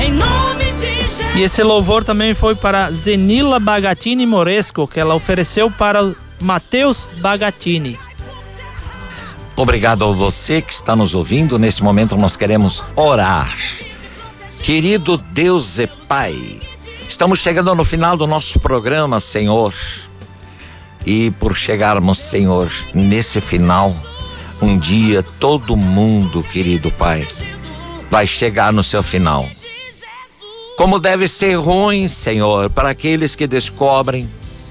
E esse louvor também foi para Zenila Bagatini Moresco, que ela ofereceu para Matheus Bagatini. Obrigado a você que está nos ouvindo. Nesse momento nós queremos orar. Querido Deus e Pai, estamos chegando no final do nosso programa, Senhor. E por chegarmos, Senhor, nesse final, um dia todo mundo, querido Pai, vai chegar no seu final. Como deve ser ruim, Senhor, para aqueles que descobrem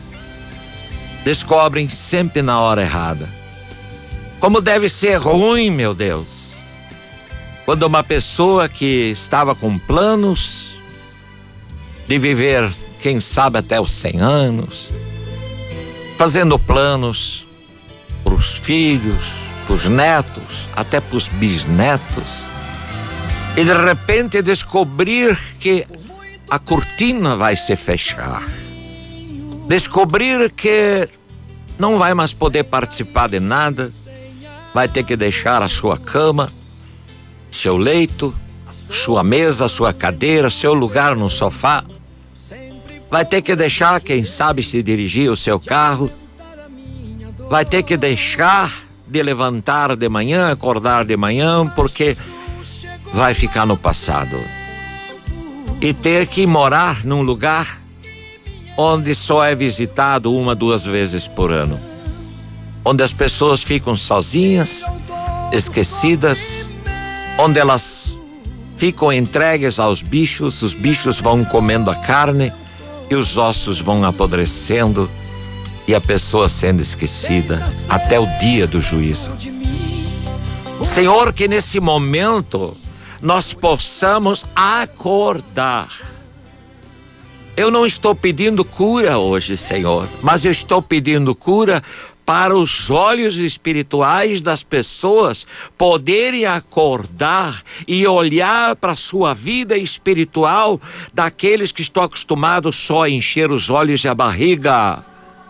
sempre na hora errada. Como deve ser ruim, meu Deus, quando uma pessoa que estava com planos de viver, quem sabe até os 100 anos, fazendo planos para os filhos, para os netos, até para os bisnetos, e de repente descobrir que a cortina vai se fechar, descobrir que não vai mais poder participar de nada, vai ter que deixar a sua cama, seu leito, sua mesa, sua cadeira, seu lugar no sofá, vai ter que deixar, quem sabe, se dirigir o seu carro, vai ter que deixar de levantar de manhã, acordar de manhã, porque vai ficar no passado. E ter que morar num lugar onde só é visitado 1, 2 vezes por ano. Onde as pessoas ficam sozinhas, esquecidas, onde elas ficam entregues aos bichos, os bichos vão comendo a carne e os ossos vão apodrecendo e a pessoa sendo esquecida até o dia do juízo. Senhor, que nesse momento nós possamos acordar. Eu não estou pedindo cura hoje, Senhor, mas eu estou pedindo cura para os olhos espirituais das pessoas poderem acordar e olhar para a sua vida espiritual daqueles que estão acostumados só a encher os olhos e a barriga.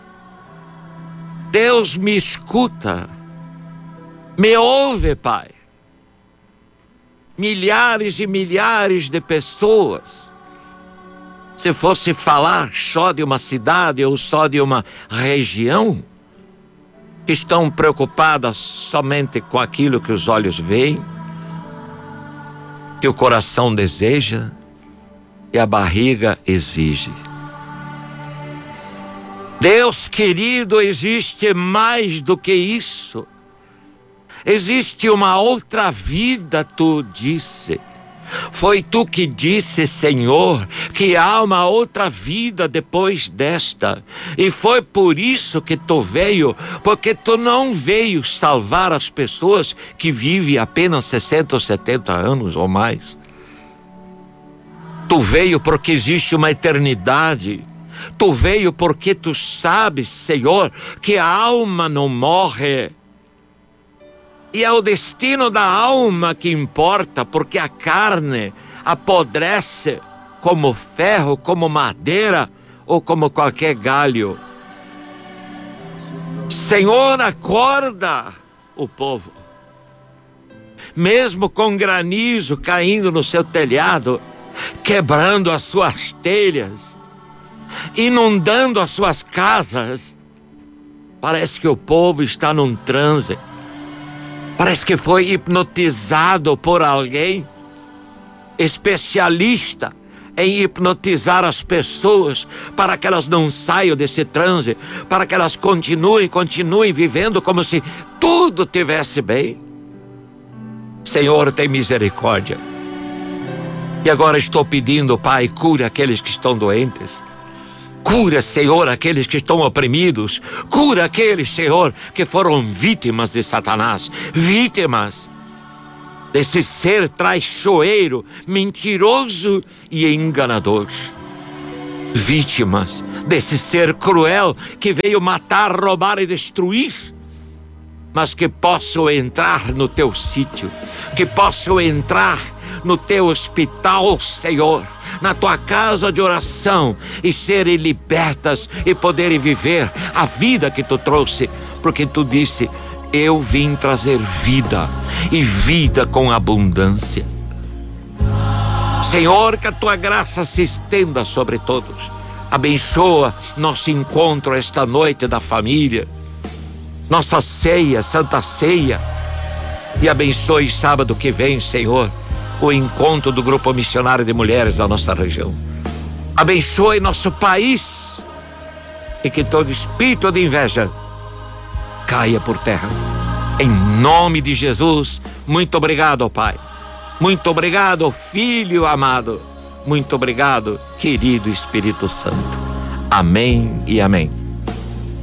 Deus, me escuta, me ouve, Pai. Milhares e milhares de pessoas, se fosse falar só de uma cidade ou só de uma região, que estão preocupadas somente com aquilo que os olhos veem, que o coração deseja e a barriga exige. Deus querido, existe mais do que isso. Existe uma outra vida, tu disse. Foi tu que disse, Senhor, que há uma outra vida depois desta. E foi por isso que tu veio, porque tu não veio salvar as pessoas que vivem apenas 60 ou 70 anos ou mais. Tu veio porque existe uma eternidade. Tu veio porque tu sabes, Senhor, que a alma não morre. E é o destino da alma que importa, porque a carne apodrece como ferro, como madeira ou como qualquer galho. Senhor, acorda o povo. Mesmo com granizo caindo no seu telhado, quebrando as suas telhas, inundando as suas casas, parece que o povo está num transe. Parece que foi hipnotizado por alguém especialista em hipnotizar as pessoas para que elas não saiam desse transe, para que elas continuem vivendo como se tudo tivesse bem. Senhor, tem misericórdia. E agora estou pedindo, Pai, cura aqueles que estão doentes. Cura, Senhor, aqueles que estão oprimidos. Cura aqueles, Senhor, que foram vítimas de Satanás. Vítimas desse ser traiçoeiro, mentiroso e enganador. Vítimas desse ser cruel que veio matar, roubar e destruir. Mas que possam entrar no teu sítio. Que possam entrar no teu hospital, Senhor, na tua casa de oração e serem libertas e poderem viver a vida que tu trouxe, porque tu disse, eu vim trazer vida e vida com abundância. Senhor, que a tua graça se estenda sobre todos. Abençoa nosso encontro esta noite da família, nossa ceia, Santa Ceia. E abençoe sábado que vem, Senhor, o encontro do Grupo Missionário de Mulheres da nossa região. Abençoe nosso país e que todo espírito de inveja caia por terra. Em nome de Jesus, muito obrigado, Pai. Muito obrigado, Filho amado. Muito obrigado, querido Espírito Santo. Amém e amém.